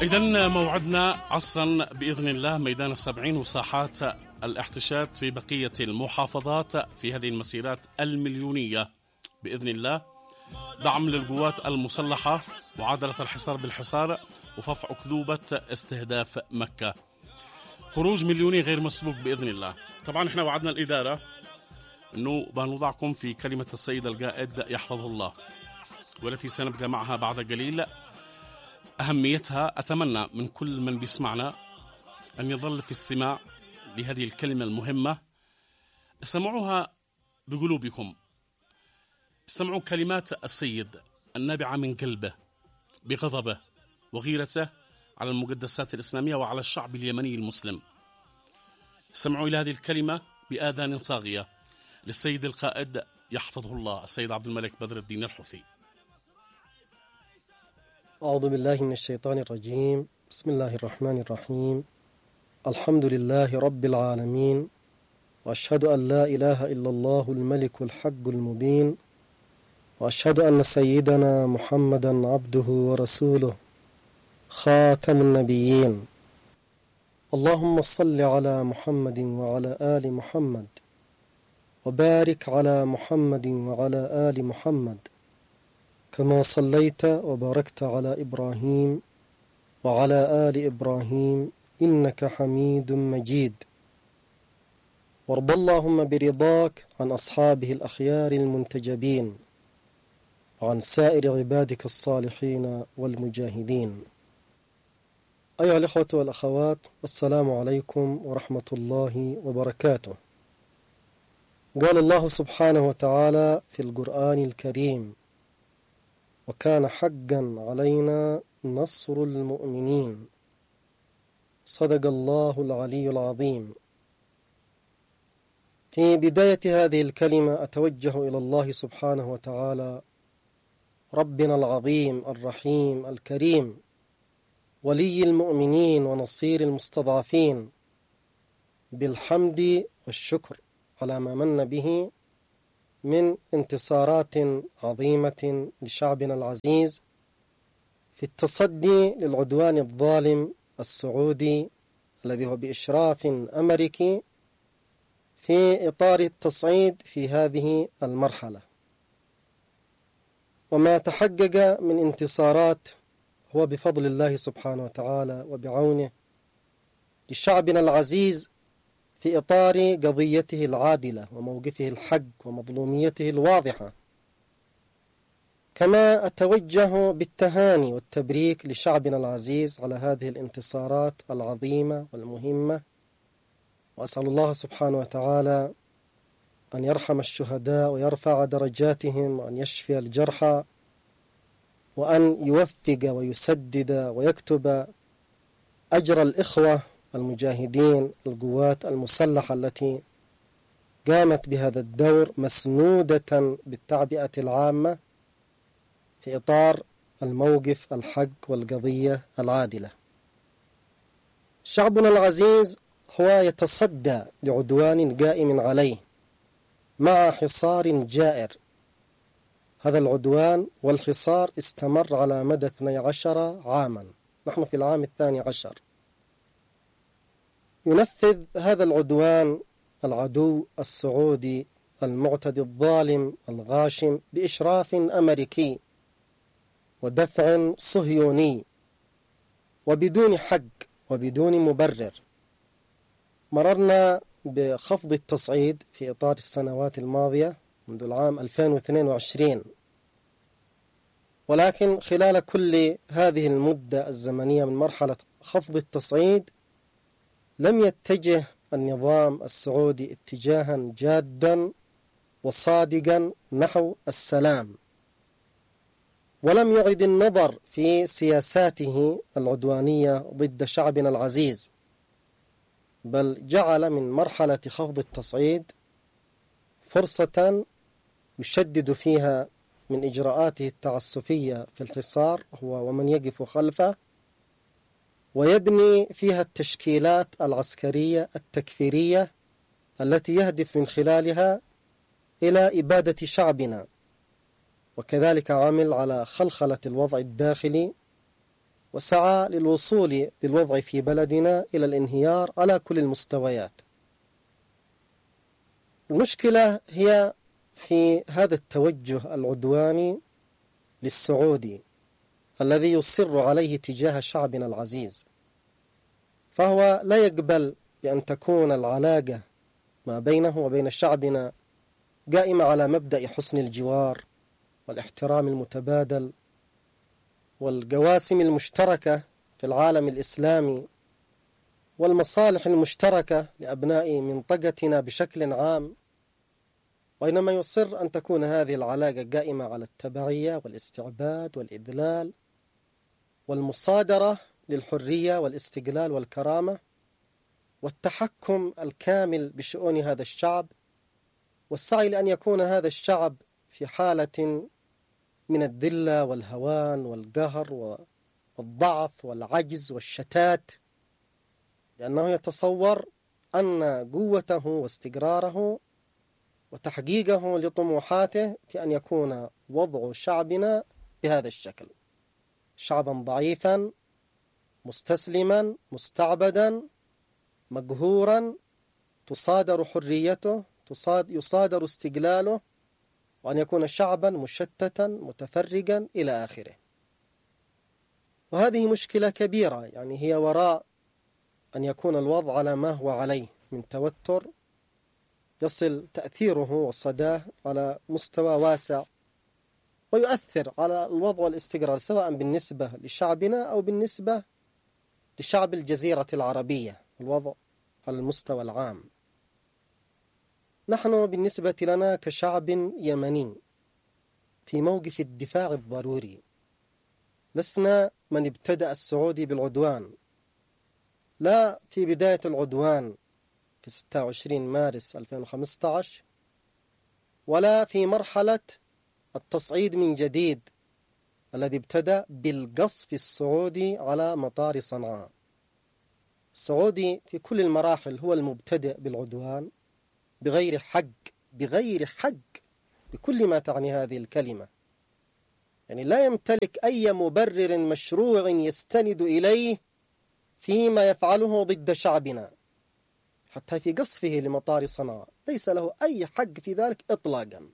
إذن موعدنا عصرا بإذن الله ميدان السبعين وساحات الاحتشاد في بقية المحافظات في هذه المسيرات المليونية بإذن الله. دعم للقوات المسلحة، معادلة الحصار بالحصار، وفض أكذوبة استهداف مكة، خروج مليوني غير مسبوق بإذن الله. طبعا احنا وعدنا الإدارة أنه بنوضعكم في كلمة السيد القائد يحفظه الله، والتي سنبقى معها بعد قليل. أهميتها أتمنى من كل من بيسمعنا أن يظل في استماع لهذه الكلمة المهمة. اسمعوها بقلوبكم، استمعوا كلمات السيد النابعة من قلبه بغضبه وغيرته على المقدسات الإسلامية وعلى الشعب اليمني المسلم. استمعوا إلى هذه الكلمة بآذان صاغية للسيد القائد يحفظه الله السيد عبد الملك بدر الدين الحوثي. أعوذ بالله من الشيطان الرجيم. بسم الله الرحمن الرحيم. الحمد لله رب العالمين، وأشهد أن لا إله إلا الله الملك الحق المبين، وأشهد أن سيدنا محمدا عبده ورسوله خاتم النبيين. اللهم صل على محمد وعلى آل محمد، وبارك على محمد وعلى آل محمد كما صليت وباركت على إبراهيم وعلى آل إبراهيم إنك حميد مجيد. وارض اللهم برضاك عن أصحابه الأخيار المنتجبين، وعن سائر عبادك الصالحين والمجاهدين. أيها الإخوة والأخوات، السلام عليكم ورحمة الله وبركاته. قال الله سبحانه وتعالى في القرآن الكريم: وكان حقا علينا نصر المؤمنين. صدق الله العلي العظيم. في بداية هذه الكلمة أتوجه إلى الله سبحانه وتعالى ربنا العظيم الرحيم الكريم، ولي المؤمنين ونصير المستضعفين، بالحمد والشكر على ما من به من انتصارات عظيمة لشعبنا العزيز في التصدي للعدوان الظالم السعودي الذي هو بإشراف أمريكي في إطار التصعيد في هذه المرحلة. وما تحقق من انتصارات هو بفضل الله سبحانه وتعالى وبعونه لشعبنا العزيز في إطار قضيته العادلة وموقفه الحق ومظلوميته الواضحة. كما أتوجه بالتهاني والتبريك لشعبنا العزيز على هذه الانتصارات العظيمة والمهمة، وأسأل الله سبحانه وتعالى أن يرحم الشهداء ويرفع درجاتهم، وأن يشفي الجرحى، وأن يوفق ويسدد ويكتب أجر الإخوة المجاهدين القوات المسلحة التي قامت بهذا الدور مسنودة بالتعبئة العامة في إطار الموقف الحق والقضية العادلة. شعبنا العزيز هو يتصدى لعدوان قائم عليه مع حصار جائر. هذا العدوان والحصار استمر على مدى 12 عاما، نحن في العام 12. ينفذ هذا العدوان العدو السعودي المعتدي الظالم الغاشم بإشراف أمريكي ودفع صهيوني وبدون حق وبدون مبرر. مررنا بخفض التصعيد في إطار السنوات الماضية منذ العام 2022، ولكن خلال كل هذه المدة الزمنية من مرحلة خفض التصعيد لم يتجه النظام السعودي اتجاها جادا وصادقا نحو السلام، ولم يعد النظر في سياساته العدوانية ضد شعبنا العزيز، بل جعل من مرحلة خفض التصعيد فرصة يشدد فيها من إجراءاته التعسفية في الحصار هو ومن يقف خلفه، ويبني فيها التشكيلات العسكرية التكفيرية التي يهدف من خلالها إلى إبادة شعبنا، وكذلك عمل على خلخلة الوضع الداخلي وسعى للوصول بالوضع في بلدنا إلى الانهيار على كل المستويات. المشكلة هي في هذا التوجه العدواني للسعودي الذي يصر عليه تجاه شعبنا العزيز، فهو لا يقبل بأن تكون العلاقة ما بينه وبين شعبنا قائمة على مبدأ حسن الجوار والاحترام المتبادل والقواسم المشتركة في العالم الإسلامي والمصالح المشتركة لأبناء منطقتنا بشكل عام، وإنما يصر أن تكون هذه العلاقة قائمة على التبعية والاستعباد والإذلال والمصادرة للحرية والاستقلال والكرامة والتحكم الكامل بشؤون هذا الشعب، والسعي لأن يكون هذا الشعب في حالة من الذلة والهوان والقهر والضعف والعجز والشتات، لأنه يتصور أن قوته واستقراره وتحقيقه لطموحاته في أن يكون وضع شعبنا بهذا الشكل: شعبا ضعيفا مستسلما مستعبدا مقهورا تصادر حريته يصادر استقلاله، وأن يكون شعبا مشتتا متفرقا إلى آخره. وهذه مشكلة كبيرة، يعني هي وراء أن يكون الوضع على ما هو عليه من توتر يصل تأثيره وصداه على مستوى واسع ويؤثر على الوضع والاستقرار، سواء بالنسبة لشعبنا أو بالنسبة لشعب الجزيرة العربية، الوضع على المستوى العام. نحن بالنسبة لنا كشعب يمني في موقف الدفاع الضروري، لسنا من ابتدأ السعودي بالعدوان، لا في بداية العدوان في 26 مارس 2015 ولا في مرحلة التصعيد من جديد الذي ابتدأ بالقصف السعودي على مطار صنعاء. السعودي في كل المراحل هو المبتدئ بالعدوان بغير حق بكل ما تعني هذه الكلمة، يعني لا يمتلك أي مبرر مشروع يستند إليه فيما يفعله ضد شعبنا، حتى في قصفه لمطار صنعاء ليس له أي حق في ذلك إطلاقا،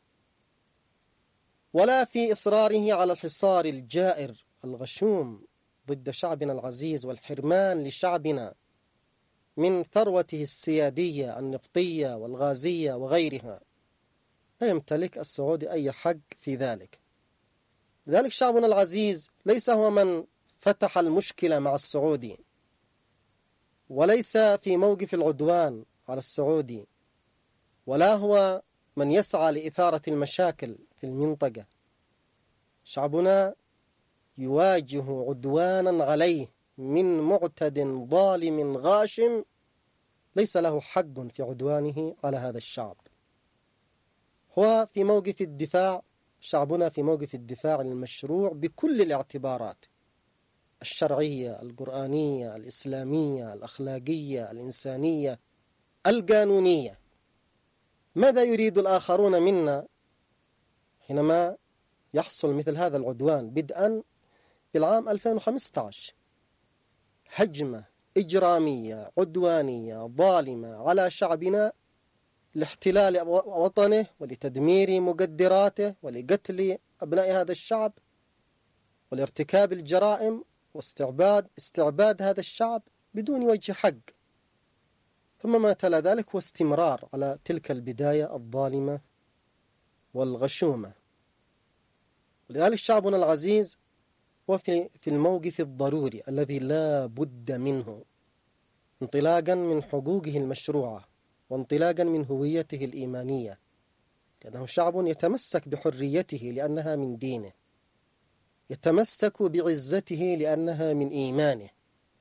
ولا في إصراره على الحصار الجائر الغشوم ضد شعبنا العزيز والحرمان لشعبنا من ثروته السيادية النفطية والغازية وغيرها. لا يمتلك السعودي أي حق في ذلك. لذلك شعبنا العزيز ليس هو من فتح المشكلة مع السعودي، وليس في موقف العدوان على السعودي، ولا هو من يسعى لإثارة المشاكل في المنطقة. شعبنا يواجه عدوانا عليه من معتد ظالم غاشم ليس له حق في عدوانه على هذا الشعب. هو في موقف الدفاع، شعبنا في موقف الدفاع المشروع بكل الاعتبارات الشرعية القرآنية الإسلامية الأخلاقية الإنسانية القانونية. ماذا يريد الآخرون منا حينما يحصل مثل هذا العدوان بدءا بالعام 2015؟ هجمة إجرامية عدوانية ظالمة على شعبنا لاحتلال وطنه ولتدمير مقدراته ولقتل أبناء هذا الشعب ولارتكاب الجرائم واستعباد هذا الشعب بدون وجه حق. ثم ما تلا ذلك هو استمرار على تلك البداية الظالمة والغشومة. ولذلك شعبنا العزيز هو في الموقف الضروري الذي لا بد منه، انطلاقا من حقوقه المشروعة وانطلاقا من هويته الإيمانية، لأنه شعب يتمسك بحريته لأنها من دينه، يتمسك بعزته لأنها من إيمانه،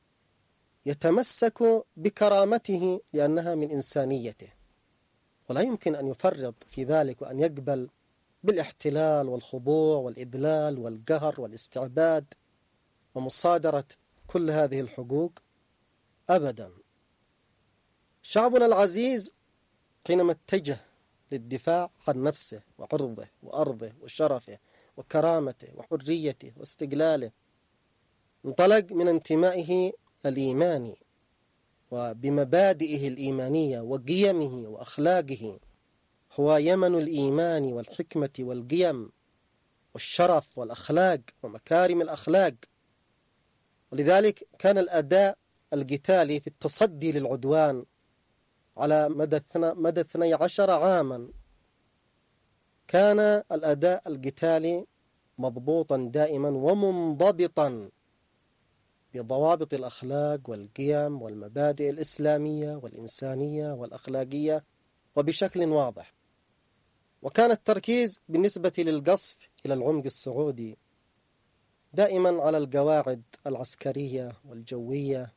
يتمسك بكرامته لأنها من إنسانيته، ولا يمكن أن يفرط في ذلك وأن يقبل بالاحتلال والخضوع والإذلال والقهر والاستعباد ومصادرة كل هذه الحقوق أبدا. شعبنا العزيز حينما اتجه للدفاع عن نفسه وعرضه وأرضه وشرفه وكرامته وحريته واستقلاله انطلق من انتمائه الإيماني وبمبادئه الإيمانية وقيمه وأخلاقه، هو يمن الإيمان والحكمة والقيم والشرف والأخلاق ومكارم الأخلاق. ولذلك كان الأداء القتالي في التصدي للعدوان على مدى 12 عاما، كان الأداء القتالي مضبوطا دائما ومنضبطا بضوابط الأخلاق والقيم والمبادئ الإسلامية والإنسانية والأخلاقية وبشكل واضح. وكان التركيز بالنسبة للقصف إلى العمق السعودي دائما على القواعد العسكرية والجوية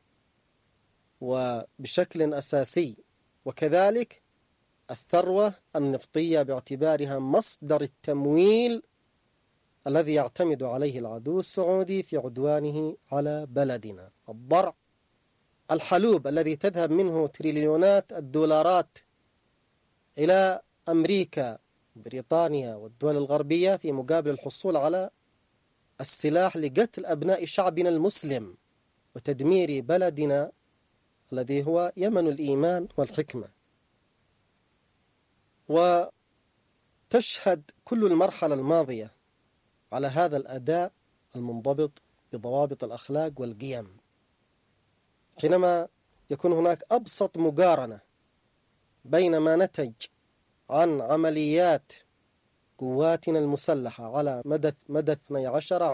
وبشكل أساسي، وكذلك الثروة النفطية باعتبارها مصدر التمويل الذي يعتمد عليه العدو السعودي في عدوانه على بلدنا. الضرع الحلوب الذي تذهب منه تريليونات الدولارات إلى أمريكا بريطانيا والدول الغربية في مقابل الحصول على السلاح لقتل أبناء شعبنا المسلم وتدمير بلدنا الذي هو يمن الإيمان والحكمة. وتشهد كل المرحلة الماضية على هذا الأداء المنضبط بضوابط الأخلاق والقيم. حينما يكون هناك أبسط مقارنة بين ما نتج عن عمليات قواتنا المسلحة على مدى 12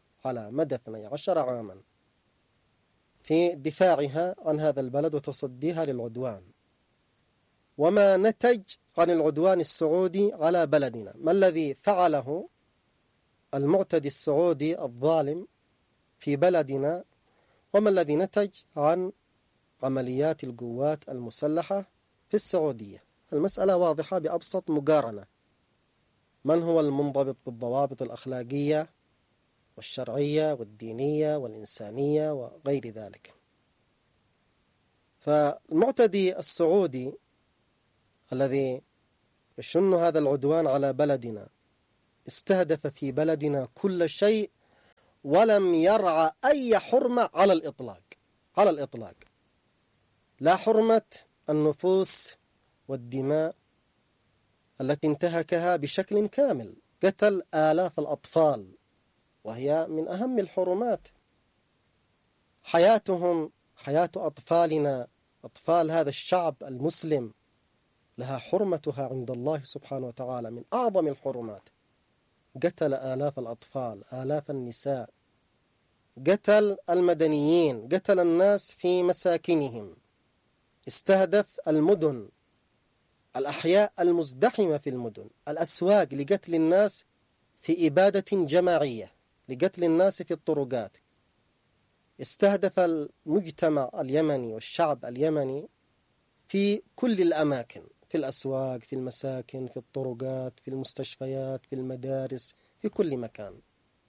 عاما في دفاعها عن هذا البلد وتصديها للعدوان، وما نتج عن العدوان السعودي على بلدنا، ما الذي فعله المعتدي السعودي الظالم في بلدنا، وما الذي نتج عن عمليات القوات المسلحة في السعودية. المسألة واضحة بأبسط مقارنة. من هو المنضبط بالضوابط الأخلاقية والشرعية والدينية والإنسانية وغير ذلك؟ فالمعتدي السعودي الذي يشن هذا العدوان على بلدنا استهدف في بلدنا كل شيء ولم يرعى أي حرمة على الإطلاق. لا حرمة النفوس والدماء التي انتهكها بشكل كامل. قتل آلاف الأطفال وهي من أهم الحرمات. حياتهم، حياة أطفالنا، أطفال هذا الشعب المسلم، لها حرمتها عند الله سبحانه وتعالى، من أعظم الحرمات. قتل آلاف الأطفال، آلاف النساء، قتل المدنيين، قتل الناس في مساكنهم، استهدف المدن، الأحياء المزدحمة في المدن، الأسواق، لقتل الناس في إبادة جماعية، لقتل الناس في الطرقات. استهدف المجتمع اليمني والشعب اليمني في كل الأماكن، في الأسواق، في المساكن، في الطرقات، في المستشفيات، في المدارس، في كل مكان.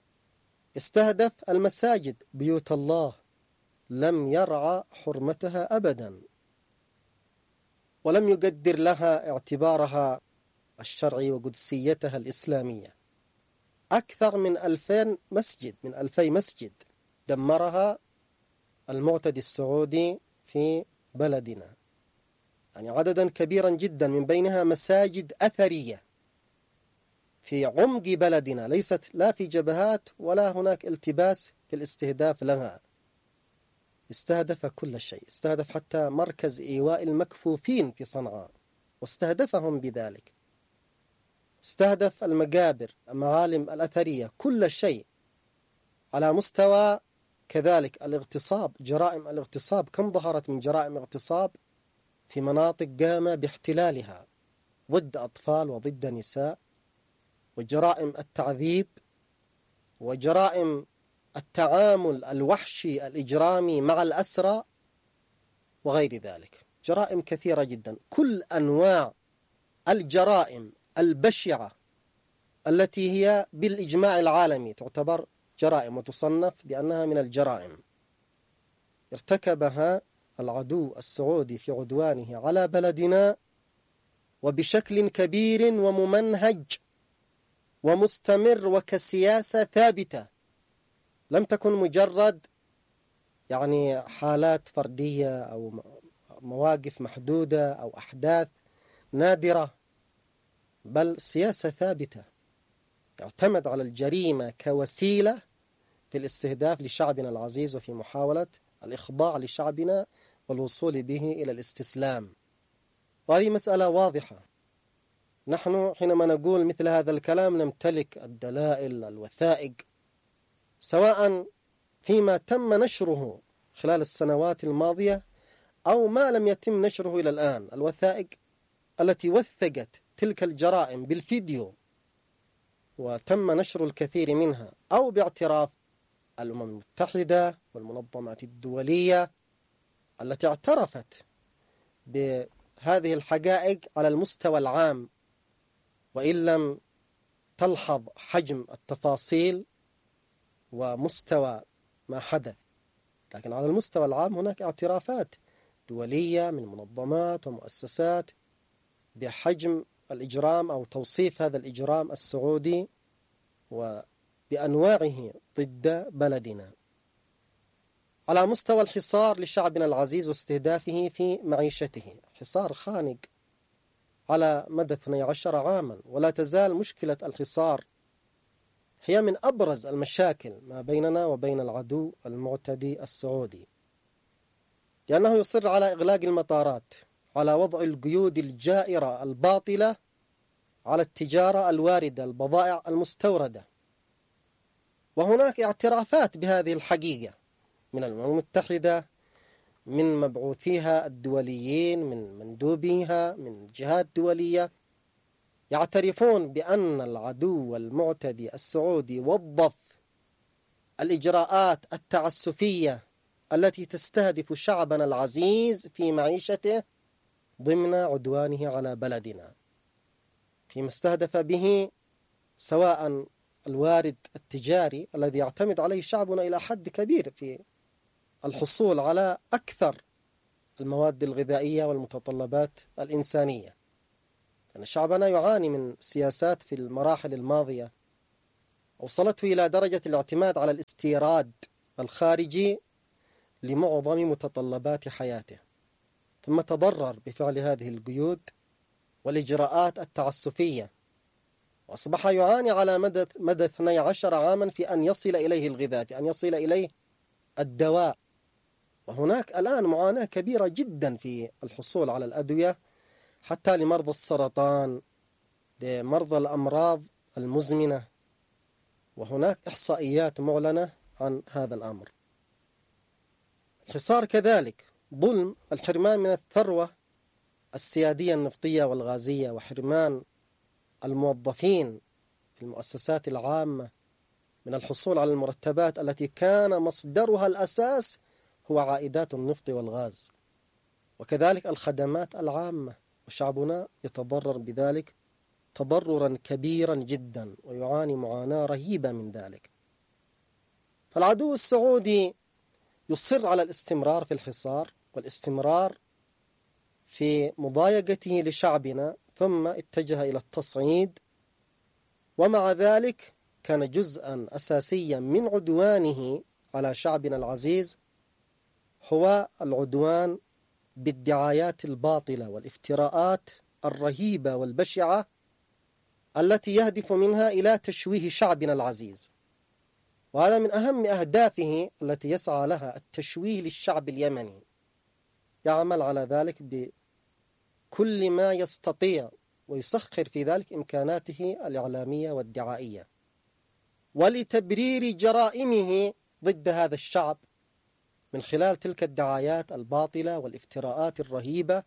استهدف المساجد، بيوت الله، لم يرعى حرمتها أبدا، ولم يقدر لها اعتبارها الشرعي وقدسيتها الإسلامية. أكثر من 2000 مسجد دمرها المعتدي السعودي في بلدنا، يعني عددا كبيرا جدا، من بينها مساجد أثرية في عمق بلدنا، ليست لا في جبهات ولا هناك التباس في الاستهداف لها. استهدف كل شيء، استهدف حتى مركز إيواء المكفوفين في صنعاء واستهدفهم بذلك. استهدف المقابر، المعالم الأثرية، كل شيء. على مستوى كذلك الاغتصاب، جرائم الاغتصاب، كم ظهرت من جرائم اغتصاب في مناطق قام باحتلالها ضد أطفال وضد نساء، وجرائم التعذيب، وجرائم التعامل الوحشي الإجرامي مع الأسرى وغير ذلك. جرائم كثيرة جدا، كل أنواع الجرائم البشعة التي هي بالإجماع العالمي تعتبر جرائم وتصنف بأنها من الجرائم ارتكبها العدو السعودي في عدوانه على بلدنا، وبشكل كبير وممنهج ومستمر وكسياسة ثابتة. لم تكن مجرد يعني حالات فردية أو مواقف محدودة أو أحداث نادرة، بل سياسة ثابتة يعتمد على الجريمة كوسيلة في الاستهداف لشعبنا العزيز وفي محاولة الإخضاع لشعبنا والوصول به إلى الاستسلام. وهذه مسألة واضحة. نحن حينما نقول مثل هذا الكلام نمتلك الدلائل، الوثائق، سواء فيما تم نشره خلال السنوات الماضية أو ما لم يتم نشره إلى الآن. الوثائق التي وثقت تلك الجرائم بالفيديو وتم نشر الكثير منها، أو باعتراف الأمم المتحدة والمنظمات الدولية التي اعترفت بهذه الحقائق على المستوى العام، وإن لم تلحظ حجم التفاصيل ومستوى ما حدث، لكن على المستوى العام هناك اعترافات دولية من منظمات ومؤسسات بحجم الإجرام أو توصيف هذا الإجرام السعودي وبأنواعه ضد بلدنا. على مستوى الحصار لشعبنا العزيز واستهدافه في معيشته، حصار خانق على مدى 12 عاما، ولا تزال مشكلة الحصار هي من أبرز المشاكل ما بيننا وبين العدو المعتدي السعودي، لأنه يصر على إغلاق المطارات، على وضع القيود الجائرة الباطلة على التجارة الواردة، البضائع المستوردة. وهناك اعترافات بهذه الحقيقة من الأمم المتحدة، من مبعوثيها الدوليين، من مندوبيها، من جهات دولية، يعترفون بأن العدو المعتدي السعودي وظف الإجراءات التعسفية التي تستهدف شعبنا العزيز في معيشته ضمن عدوانه على بلدنا، فيما استهدف به سواء الوارد التجاري الذي يعتمد عليه شعبنا إلى حد كبير في الحصول على أكثر المواد الغذائية والمتطلبات الإنسانية، لأن شعبنا يعاني من سياسات في المراحل الماضية وصلته إلى درجة الاعتماد على الاستيراد الخارجي لمعظم متطلبات حياته، ثم تضرر بفعل هذه القيود والإجراءات التعسفية، وأصبح يعاني على مدى 12 عاما في أن يصل إليه الغذاء، في أن يصل إليه الدواء. وهناك الآن معاناة كبيرة جدا في الحصول على الأدوية حتى لمرضى السرطان، لمرضى الأمراض المزمنة، وهناك إحصائيات معلنة عن هذا الأمر. الحصار كذلك ظلم، الحرمان من الثروة السيادية النفطية والغازية، وحرمان الموظفين في المؤسسات العامة من الحصول على المرتبات التي كان مصدرها الأساس هو عائدات النفط والغاز، وكذلك الخدمات العامة، وشعبنا يتضرر بذلك تضررا كبيرا جدا ويعاني معاناة رهيبة من ذلك. فالعدو السعودي يصر على الاستمرار في الحصار والاستمرار في مضايقته لشعبنا، ثم اتجه إلى التصعيد، ومع ذلك كان جزءا أساسيا من عدوانه على شعبنا العزيز هو العدوان بالدعايات الباطلة والافتراءات الرهيبة والبشعة التي يهدف منها إلى تشويه شعبنا العزيز. وهذا من أهم أهدافه التي يسعى لها، التشويه للشعب اليمني، يعمل على ذلك بكل ما يستطيع ويسخر في ذلك إمكاناته الإعلامية والدعائية، ولتبرير جرائمه ضد هذا الشعب من خلال تلك الدعايات الباطلة والافتراءات الرهيبة.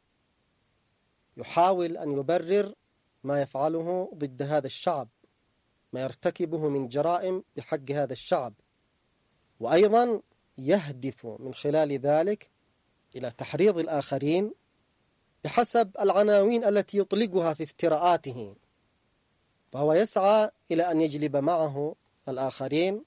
يحاول أن يبرر ما يفعله ضد هذا الشعب، ما يرتكبه من جرائم بحق هذا الشعب، وأيضا يهدف من خلال ذلك إلى تحريض الآخرين بحسب العناوين التي يطلقها في افتراءاته، فهو يسعى إلى أن يجلب معه الآخرين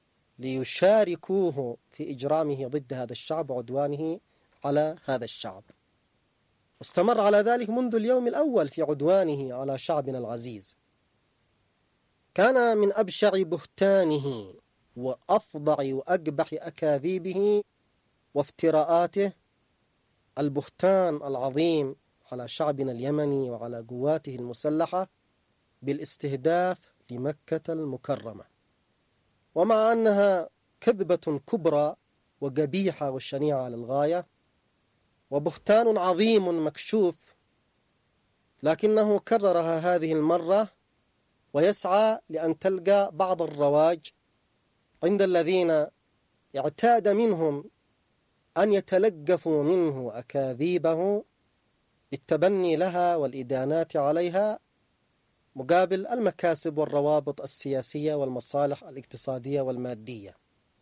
ليشاركوه في إجرامه ضد هذا الشعب وعدوانه على هذا الشعب. واستمر على ذلك منذ اليوم الأول في عدوانه على شعبنا العزيز. كان من أبشع بهتانه وأفظع وأقبح أكاذيبه وافتراءاته البهتان العظيم على شعبنا اليمني وعلى قواته المسلحة بالاستهداف لمكة المكرمة، ومع أنها كذبة كبرى وقبيحة وشنيعة للغاية وبهتان عظيم مكشوف، لكنه كررها هذه المرة ويسعى لأن تلقى بعض الرواج عند الذين اعتاد منهم أن يتلقفوا منه أكاذيبه بالتبني لها والإدانات عليها مقابل المكاسب والروابط السياسية والمصالح الاقتصادية والمادية.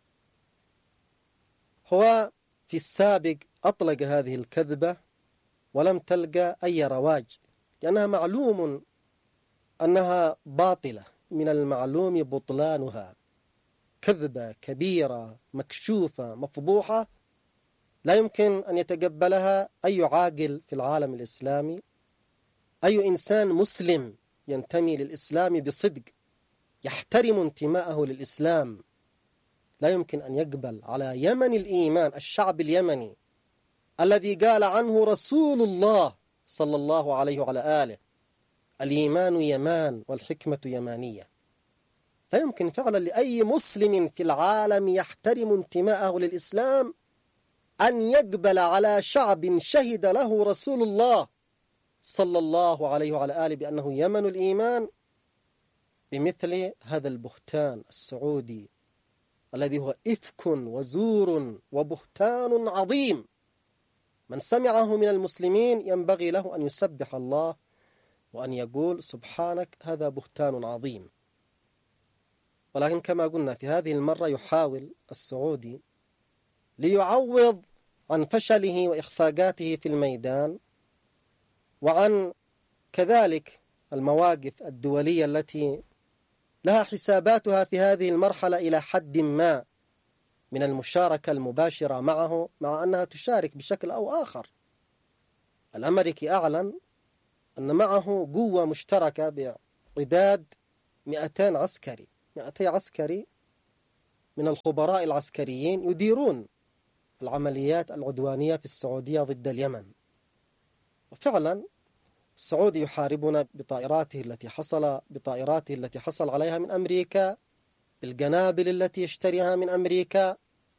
هو في السابق أطلق هذه الكذبة ولم تلقى أي رواج، لأنها معلوم أنها باطلة، من المعلوم بطلانها، كذبة كبيرة مكشوفة مفضوحة لا يمكن أن يتقبلها أي عاقل في العالم الإسلامي، أي إنسان مسلم ينتمي للإسلام بصدق يحترم انتماءه للإسلام لا يمكن أن يقبل على يمن الإيمان، الشعب اليمني الذي قال عنه رسول الله صلى الله عليه وعلى آله الإيمان يمان والحكمة يمانية. لا يمكن فعلا لأي مسلم في العالم يحترم انتماءه للإسلام أن يقبل على شعب شهد له رسول الله صلى الله عليه وعلى آله بأنه يمن الإيمان بمثل هذا البهتان السعودي الذي هو إفك وزور وبهتان عظيم. من سمعه من المسلمين ينبغي له أن يسبح الله وأن يقول سبحانك هذا بهتان عظيم. ولكن كما قلنا في هذه المرة يحاول السعودي ليعوض عن فشله وإخفاقاته في الميدان وعن كذلك المواقف الدولية التي لها حساباتها في هذه المرحلة إلى حد ما من المشاركة المباشرة معه، مع أنها تشارك بشكل أو آخر. الأمريكي أعلن أن معه قوة مشتركة بعداد 200 عسكري من الخبراء العسكريين يديرون العمليات العدوانية في السعودية ضد اليمن. وفعلا السعودي يحاربنا بطائراته التي حصل عليها من أمريكا، بالقنابل التي يشتريها من أمريكا.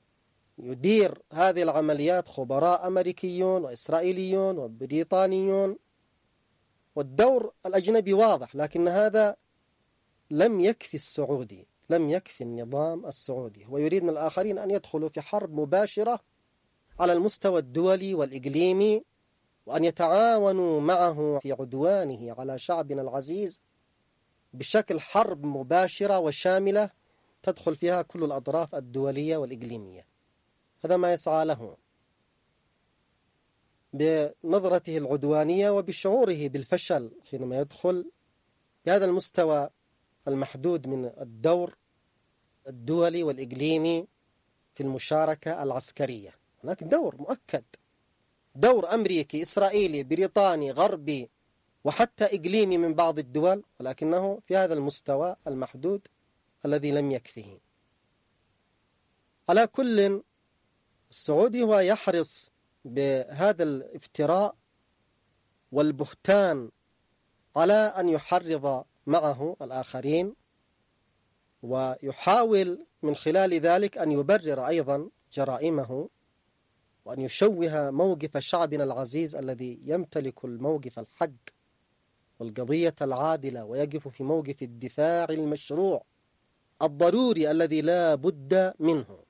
يدير هذه العمليات خبراء أمريكيون وإسرائيليون وبريطانيون، والدور الأجنبي واضح، لكن هذا لم يكفي السعودي، لم يكفي النظام السعودي. ويريد من الآخرين أن يدخلوا في حرب مباشرة على المستوى الدولي والإقليمي، وأن يتعاونوا معه في عدوانه على شعبنا العزيز بشكل حرب مباشرة وشاملة تدخل فيها كل الأطراف الدولية والإقليمية. هذا ما يسعى له بنظرته العدوانية وبشعوره بالفشل حينما يدخل بهذا المستوى المحدود من الدور الدولي والإقليمي في المشاركة العسكرية. هناك دور مؤكد، دور أمريكي إسرائيلي بريطاني غربي وحتى إقليمي من بعض الدول، ولكنه في هذا المستوى المحدود الذي لم يكفيه. على كل، السعودي هو يحرص بهذا الافتراء والبهتان على أن يحرض معه الآخرين، ويحاول من خلال ذلك أن يبرر أيضا جرائمه وأن يشوه موقف شعبنا العزيز الذي يمتلك الموقف الحق والقضية العادلة ويقف في موقف الدفاع المشروع الضروري الذي لا بد منه.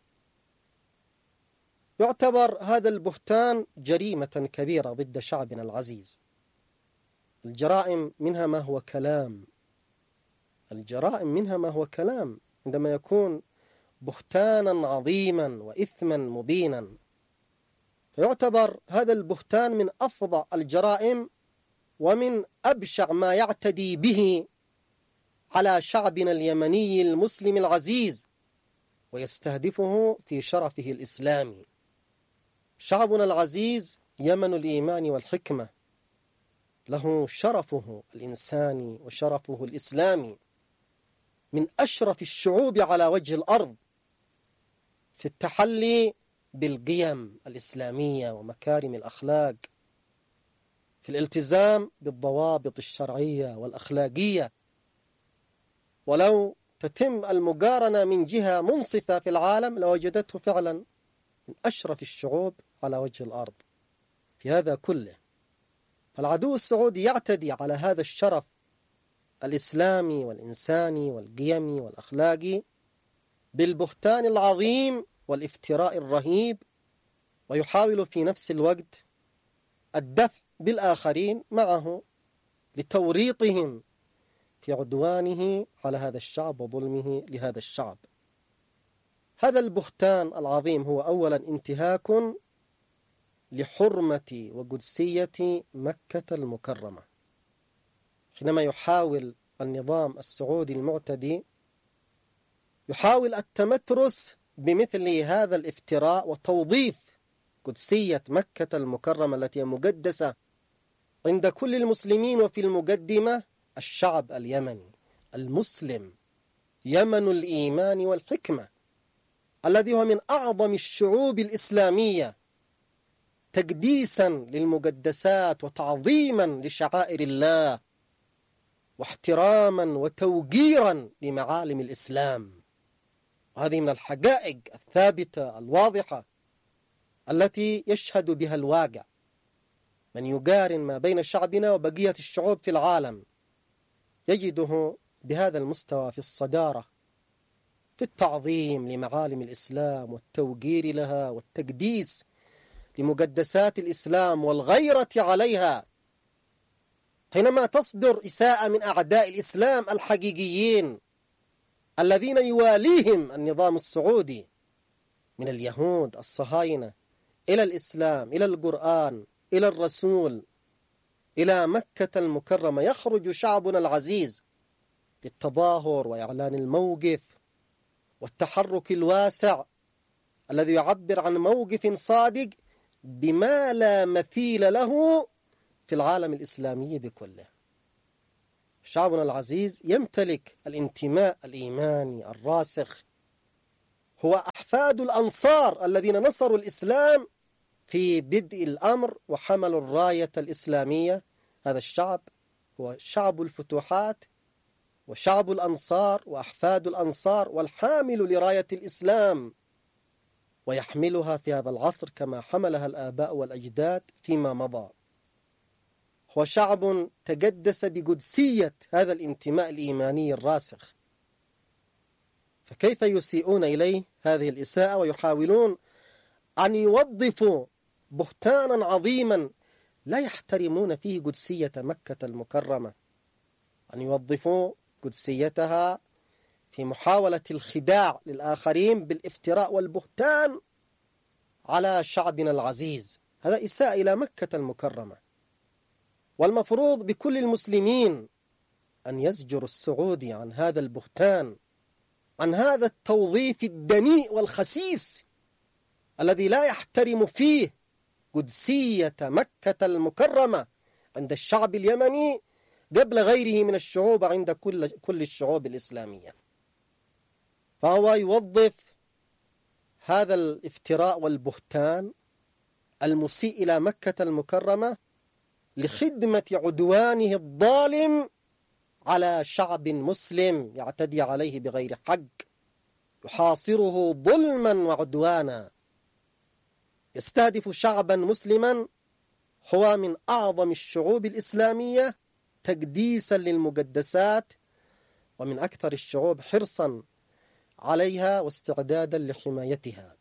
يعتبر هذا البهتان جريمة كبيرة ضد شعبنا العزيز. الجرائم منها ما هو كلام، عندما يكون بهتانا عظيما وإثما مبينا، فيعتبر هذا البهتان من أفظع الجرائم ومن أبشع ما يعتدي به على شعبنا اليمني المسلم العزيز ويستهدفه في شرفه الإسلامي. شعبنا العزيز يمن الإيمان والحكمة، له شرفه الإنساني وشرفه الإسلامي، من أشرف الشعوب على وجه الأرض، في التحلي بالقيم الإسلامية ومكارم الأخلاق، في الالتزام بالضوابط الشرعية والأخلاقية. ولو تتم المقارنة من جهة منصفة في العالم لوجدته فعلا من أشرف الشعوب على وجه الأرض في هذا كله. فالعدو السعودي يعتدي على هذا الشرف الإسلامي والإنساني والقيمي والأخلاقي بالبهتان العظيم والافتراء الرهيب، ويحاول في نفس الوقت الدفع بالآخرين معه لتوريطهم في عدوانه على هذا الشعب وظلمه لهذا الشعب. هذا البهتان العظيم هو أولا انتهاك لحرمة وقدسية مكة المكرمة، حينما يحاول النظام السعودي المعتدي يحاول التمترس بمثل هذا الافتراء وتوظيف قدسية مكة المكرمة التي هي مقدسة عند كل المسلمين، وفي المقدمة الشعب اليمني المسلم، يمن الإيمان والحكمة، الذي هو من أعظم الشعوب الإسلامية تقديسا للمقدسات وتعظيما لشعائر الله واحتراما وتوقيرا لمعالم الإسلام. وهذه من الحقائق الثابتة الواضحة التي يشهد بها الواقع. من يقارن ما بين شعبنا وبقية الشعوب في العالم يجده بهذا المستوى في الصدارة، في التعظيم لمعالم الإسلام والتوقير لها والتقديس لمقدسات الإسلام والغيرة عليها. حينما تصدر إساءة من أعداء الإسلام الحقيقيين الذين يواليهم النظام السعودي من اليهود الصهاينة إلى الإسلام، إلى القرآن، إلى الرسول، إلى مكة المكرمة، يخرج شعبنا العزيز للتظاهر وإعلان الموقف والتحرك الواسع الذي يعبر عن موقف صادق بما لا مثيل له في العالم الإسلامي بكله. شعبنا العزيز يمتلك الانتماء الإيماني الراسخ، هو أحفاد الأنصار الذين نصروا الإسلام في بدء الأمر وحملوا الراية الإسلامية. هذا الشعب هو شعب الفتوحات وشعب الأنصار وأحفاد الأنصار، والحامل لراية الإسلام ويحملها في هذا العصر كما حملها الآباء والأجداد فيما مضى. هو شعب تقدس بقدسية هذا الانتماء الإيماني الراسخ، فكيف يسيئون إليه هذه الإساءة ويحاولون أن يوظفوا بهتانا عظيما لا يحترمون فيه قدسية مكة المكرمة، أن يوظفوا قدسيتها في محاولة الخداع للآخرين بالافتراء والبهتان على شعبنا العزيز. هذا إساءة إلى مكة المكرمة، والمفروض بكل المسلمين أن يزجر السعودي عن هذا البهتان، عن هذا التوظيف الدنيء والخسيس الذي لا يحترم فيه قدسية مكة المكرمة عند الشعب اليمني قبل غيره من الشعوب عند كل الشعوب الإسلامية. فهو يوظف هذا الافتراء والبهتان المسيء إلى مكة المكرمة لخدمة عدوانه الظالم على شعب مسلم يعتدي عليه بغير حق، يحاصره ظلما وعدوانا، يستهدف شعبا مسلما هو من أعظم الشعوب الإسلامية تقديسا للمقدسات، ومن أكثر الشعوب حرصا عليها واستعدادا لحمايتها.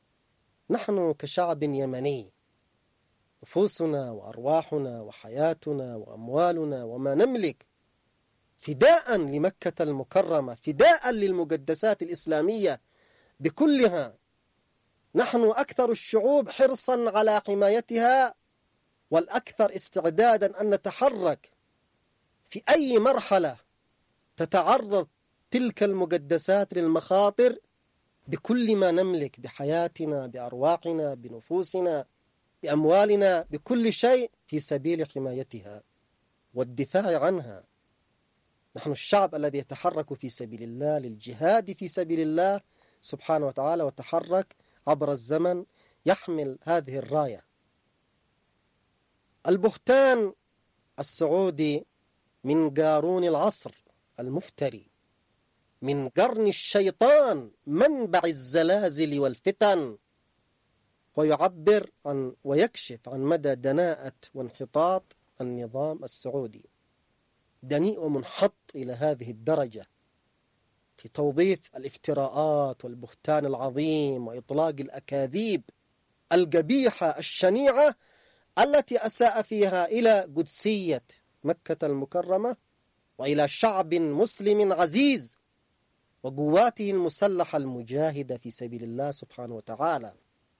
نحن كشعب يمني نفوسنا وأرواحنا وحياتنا وأموالنا وما نملك فداء لمكة المكرمة، فداء للمقدسات الإسلامية بكلها. نحن أكثر الشعوب حرصا على حمايتها والأكثر استعدادا أن نتحرك في أي مرحلة تتعرض تلك المقدسات للمخاطر بكل ما نملك، بحياتنا، بأرواحنا، بنفوسنا، بأموالنا، بكل شيء في سبيل حمايتها والدفاع عنها. نحن الشعب الذي يتحرك في سبيل الله، للجهاد في سبيل الله سبحانه وتعالى وتحرك عبر الزمن يحمل هذه الراية. البهتان السعودي من قارون العصر المفتري، من قرن الشيطان منبع الزلازل والفتن، ويعبر عن ويكشف عن مدى دناءة وانحطاط النظام السعودي. دنيء ومنحط إلى هذه الدرجة في توظيف الافتراءات والبهتان العظيم وإطلاق الأكاذيب القبيحة الشنيعة التي أساء فيها إلى قدسية مكة المكرمة وإلى شعب مسلم عزيز وقواته المسلحة المجاهدة في سبيل الله سبحانه وتعالى.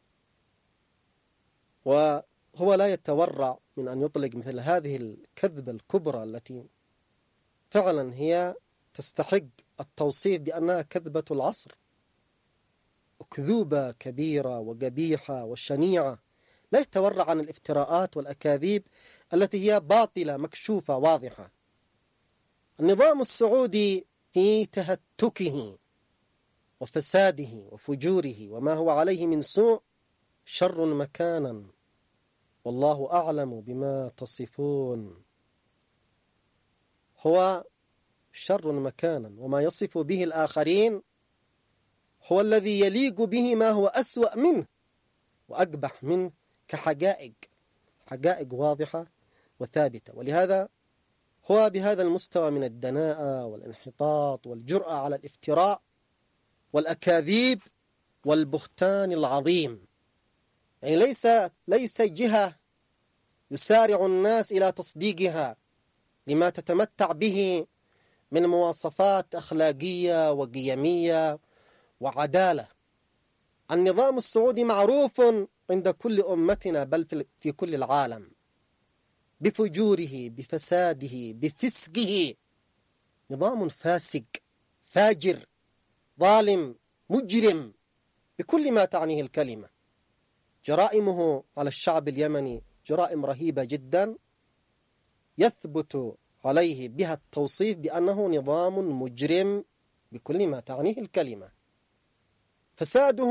وهو لا يتورع من أن يطلق مثل هذه الكذبة الكبرى التي فعلا هي تستحق التوصيف بأنها كذبة العصر، أكذوبة كبيرة وقبيحة وشنيعة. لا يتورع عن الافتراءات والأكاذيب التي هي باطلة مكشوفة واضحة. النظام السعودي في تهتكه وفساده وفجوره وما هو عليه من سوء شر مكانا، والله أعلم بما تصفون. هو شر مكانا، وما يصف به الآخرين هو الذي يليق به ما هو أسوأ منه وأقبح منه كحقائق، حقائق واضحة وثابتة. ولهذا هو بهذا المستوى من الدناءة والانحطاط والجرأة على الافتراء والأكاذيب والبهتان العظيم. يعني ليس جهة يسارع الناس إلى تصديقها لما تتمتع به من مواصفات أخلاقية وقيمية وعدالة. النظام السعودي معروف عند كل أمتنا بل في كل العالم بفجوره، بفساده، بفسقه. نظام فاسق فاجر ظالم مجرم بكل ما تعنيه الكلمة. جرائمه على الشعب اليمني جرائم رهيبة جدا، يثبت عليه بها التوصيف بأنه نظام مجرم بكل ما تعنيه الكلمة. فساده